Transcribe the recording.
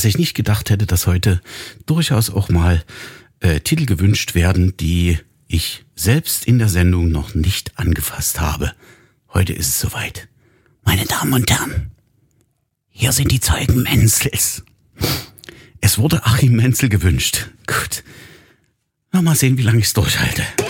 ich nicht gedacht hätte, dass heute durchaus auch mal Titel gewünscht werden, die ich selbst in der Sendung noch nicht angefasst habe. Heute ist es soweit. Meine Damen und Herren, hier sind die Zeugen Menzels. Es wurde Achim Menzel gewünscht. Gut. Mal sehen, wie lange ich es durchhalte.